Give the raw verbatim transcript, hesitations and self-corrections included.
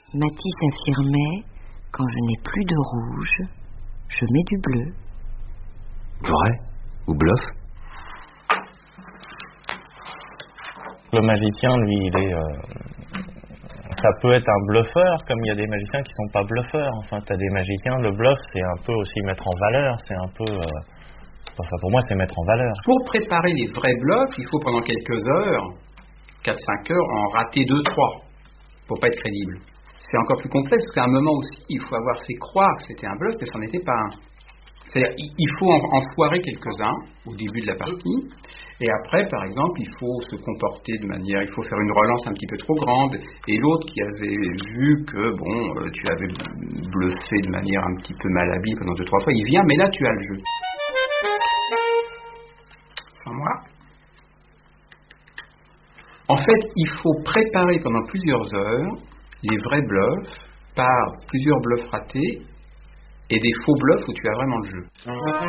Matisse affirmait: quand je n'ai plus de rouge, je mets du bleu. Vrai ou bluff? Le magicien, lui, il est... Euh, ça peut être un bluffeur, comme il y a des magiciens qui sont pas bluffeurs. Enfin, t'as des magiciens, le bluff, c'est un peu aussi mettre en valeur. C'est un peu... Euh, enfin, pour moi, c'est mettre en valeur. Pour préparer les vrais bluffs, il faut pendant quelques heures, quatre cinq heures, en rater deux trois, pour pas être crédible. C'est encore plus complexe, parce qu'à un moment aussi, il faut avoir fait croire que c'était un bluff, mais c'en était pas un. C'est-à-dire, il faut en, en foirer quelques-uns au début de la partie, et après, par exemple, il faut se comporter de manière, il faut faire une relance un petit peu trop grande, et l'autre qui avait vu que, bon, euh, tu avais bluffé de manière un petit peu malhabile pendant deux, trois fois, il vient, mais là, tu as le jeu. Sans moi. En fait, il faut préparer pendant plusieurs heures les vrais bluffs par plusieurs bluffs ratés, et des faux bluffs où tu as vraiment le jeu.